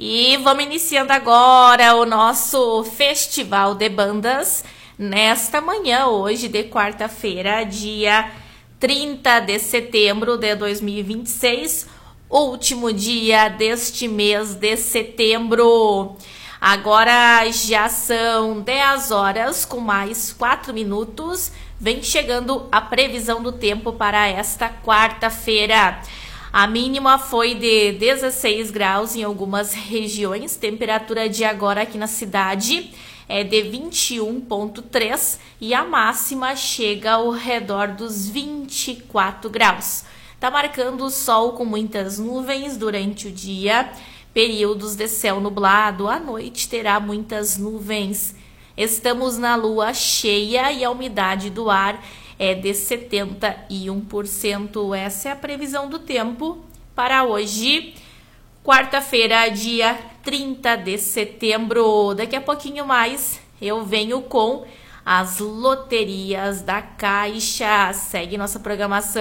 E vamos iniciando agora o nosso Festival de Bandas nesta manhã, hoje de quarta-feira, dia 30 de setembro de 2026, último dia deste mês de setembro. Agora já são 10 horas com mais 4 minutos. Vem chegando a previsão do tempo para esta quarta-feira. A mínima foi de 16 graus em algumas regiões. Temperatura de agora aqui na cidade é de 21,3 e a máxima chega ao redor dos 24 graus. Tá marcando o sol com muitas nuvens durante o dia, períodos de céu nublado. À noite terá muitas nuvens. Estamos na lua cheia e a umidade do ar é de 71%. Essa é a previsão do tempo para hoje, quarta-feira, dia 30 de setembro. Daqui a pouquinho mais eu venho com as loterias da Caixa. Segue nossa programação.